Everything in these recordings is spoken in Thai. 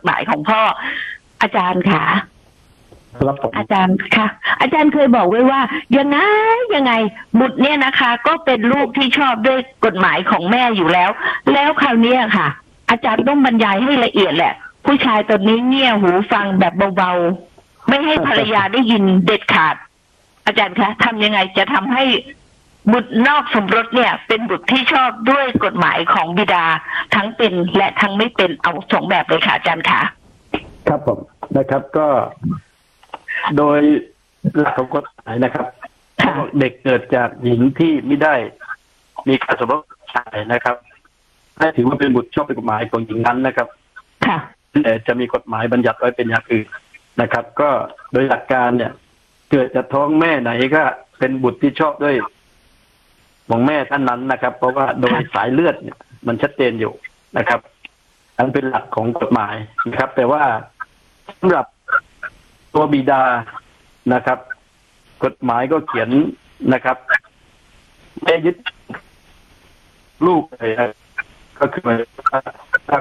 หมายของพ่ออาจารย์ค่ะครับผมอาจารย์ค่ะอาจารย์เคยบอกไว้ว่ายังไงบุตรเนี่ยนะคะก็เป็นลูกที่ชอบด้วยกฎหมายของแม่อยู่แล้วคราวนี้ค่ะอาจารย์ต้องบรรยายให้ละเอียดแหละผู้ชายตอนนี้เงี่ยหูฟังแบบเบาๆไม่ให้ภรรยาได้ยินเด็ดขาดอาจารย์คะทำยังไงจะทำให้บุตรนอกสมรสเนี่ยเป็นบุตรที่ชอบด้วยกฎหมายของบิดาทั้งเป็นและทั้งไม่เป็นเอาสองแบบเลยค่ะอาจารย์คะครับผมนะครับก็โดยหลักของกฎหมายนะครับเด็กเกิดจากหญิงที่ไม่ได้มีการสมรสชายนะครับให้ถือว่าเป็นบุตรชอบด้วยกฎหมายของหญิงนั้นนะครับแต่จะมีกฎหมายบัญญัติไว้เป็นอย่างอื่นนะครับ ก็โดยหลักการเนี่ยเกิดจากท้องแม่ไหนก็เป็นบุตรที่ชอบด้วยของแม่ท่านนั้นนะครับ เพราะว่าโดยสายเลือดเนี่ยมันชัดเจนอยู่นะครับอันเป็นหลักของกฎหมายนะครับแต่ว่าสำหรับตัวบิดานะครับกฎหมายก็เขียนนะครับไม่ยึดลูกเลยก็คือถ้า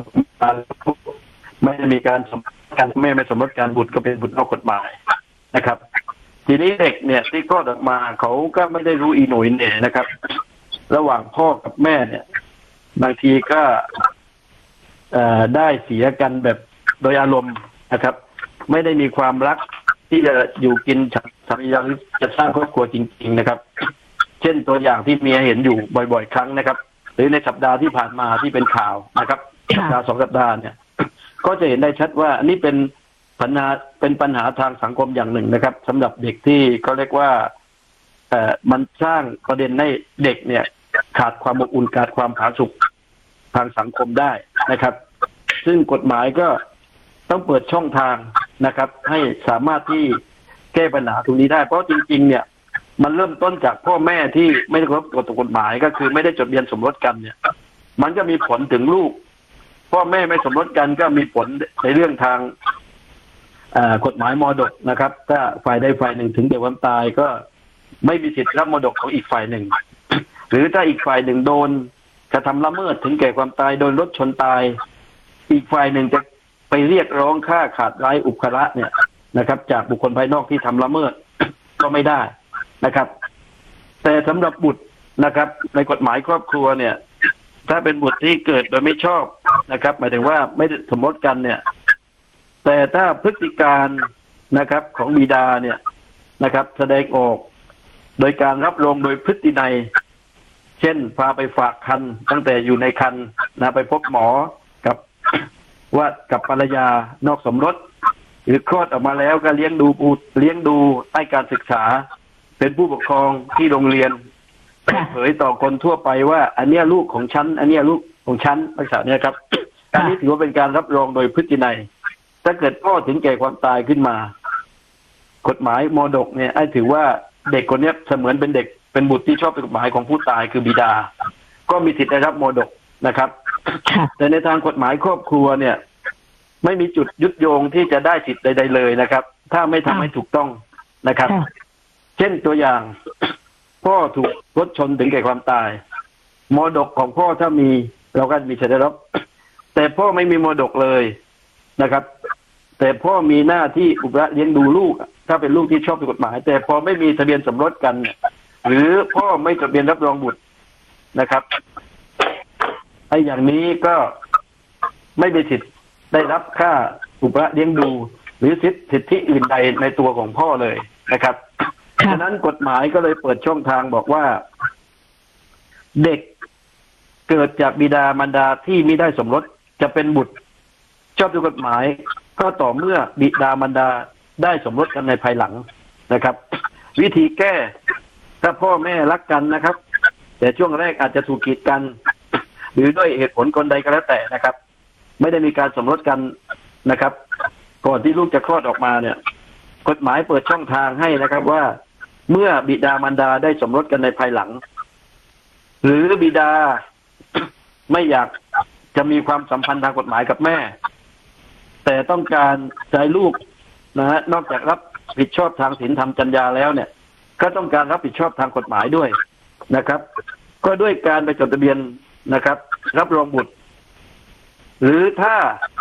ไม่ได้มีการสมรสกันแม่ไม่สมรสกันบุตรก็เป็นบุตรนอกกฎหมายนะครับทีนี้เด็กเนี่ยที่คลอดออกมาเขาก็ไม่ได้รู้อีหน่อยเนี่ยนะครับระหว่างพ่อกับแม่เนี่ยบางทีก็ได้เสียกันแบบโดยอารมณ์นะครับไม่ได้มีความรักที่จะอยู่กินสามีภรรยาจะสร้างครอบครัวจริงๆนะครับเช่นตัวอย่างที่เมียเห็นอยู่บ่อยๆครั้งนะครับหรือในสัปดาห์ที่ผ่านมาที่เป็นข่าวนะครับสัปดาห์2 สัปดาห์เนี่ยก็จะเห็นได้ชัดว่าอันนี้เป็นปัญหาทางสังคมอย่างหนึ่งนะครับสำหรับเด็กที่เขาเรียกว่ามันสร้างประเด็นให้เด็กเนี่ยขาดความอบอุ่นขาดความผาสุกทางสังคมได้นะครับซึ่งกฎหมายก็ต้องเปิดช่องทางนะครับให้สามารถที่แก้ปัญหาตรงนี้ได้เพราะจริงๆเนี่ยมันเริ่มต้นจากพ่อแม่ที่ไม่ได้เคารพกฎหมายก็คือไม่ได้จดทะเบียนสมรสกันเนี่ยมันก็มีผลถึงลูกพ่อแม่ไม่สมรสกันก็มีผลในเรื่องทางกฎหมายมรดกนะครับถ้าฝ่ายใดฝ่ายหนึ่งถึงแก่ความตายก็ไม่มีสิทธิ์รับมรดกของอีกฝ่ายหนึ่งหรือถ้าอีกฝ่ายหนึ่งโดนกระทำละเมิดถึงแก่ความตายโดนรถชนตายอีกฝ่ายหนึ่งจะไปเรียกร้องค่าขาดไร้อุปการะเนี่ยนะครับจากบุคคลภายนอกที่ทำละเมิด ก็ไม่ได้นะครับแต่สำหรับบุตรนะครับในกฎหมายครอบครัวเนี่ยถ้าเป็นบุตรที่เกิดโดยไม่ชอบนะครับหมายถึงว่าไม่ได้สมรสกันเนี่ยแต่ถ้าพฤติการนะครับของบิดาเนี่ยนะครับแสดงออกโดยการรับรองโดยพฤตินัยเช่นพาไปฝากครรภ์ตั้งแต่อยู่ในครรภ์นะไปพบหมอว่ากับภรรยานอกสมรสหรือคลอดออกมาแล้วก็เลี้ยงดูใต้การศึกษาเป็นผู้ปกครองที่โรงเรียนเผยต่อคนทั่วไปว่าอันนี้ลูกของฉันอันนี้ลูกของฉันลักษณะนี้ครับอันนี้ถือว่าเป็นการรับรองโดยพฤตินัยถ้าเกิดพ่อถึงแก่ความตายขึ้นมากฎหมายมรดกเนี่ยถือว่าเด็กคนนี้เสมือนเป็นเด็กเป็นบุตรที่ชอบด้วยกฎหมายของผู้ตายคือบิดาก็มีสิทธิ์ได้รับมรดกนะครับแต่ในทางกฎหมายครอบครัวเนี่ยไม่มีจุดยึดโยงที่จะได้สิทธิ์ใดๆเลยนะครับถ้าไม่ทำให้ถูกต้องนะครับเช่นตัวอย่างพ่อถูกรถชนถึงแก่ความตายมรดกของพ่อถ้ามีเราก็มีสิทธิ์ได้รับแต่พ่อไม่มีมรดกเลยนะครับแต่พ่อมีหน้าที่อุปถัมภ์เลี้ยงดูลูกถ้าเป็นลูกที่ชอบด้วยกฎหมายแต่พอไม่มีทะเบียนสมรสกันหรือพ่อไม่จดทะเบียนรับรองบุตรนะครับไอ้อย่างนี้ก็ไม่มีสิทธิ์ได้รับค่าอุปถัมภ์เลี้ยงดูหรือสิทธิอื่นใดในตัวของพ่อเลยนะครับฉะนั้นกฎหมายก็เลยเปิดช่องทางบอกว่าเด็กเกิดจากบิดามารดาที่ไม่ได้สมรสจะเป็นบุตรชอบด้วยกฎหมายก็ต่อเมื่อบิดามารดาได้สมรสกันในภายหลังนะครับวิธีแก้ถ้าพ่อแม่รักกันนะครับแต่ช่วงแรกอาจจะถูกกีดกันหรือด้วยเหตุผลคนใดก็แล้วแต่นะครับไม่ได้มีการสมรสกันนะครับก่อนที่ลูกจะคลอดออกมาเนี่ยกฎหมายเปิดช่องทางให้นะครับว่าเมื่อบิดามารดาได้สมรสกันในภายหลังหรือบิดาไม่อยากจะมีความสัมพันธ์ทางกฎหมายกับแม่แต่ต้องการใจลูกนะฮะนอกจากรับผิดชอบทางศีลธรรมจรรยาแล้วเนี่ยก็ต้องการรับผิดชอบทางกฎหมายด้วยนะครับก็ด้วยการไปจดทะเบียนนะครับรับรองบุตรหรือถ้า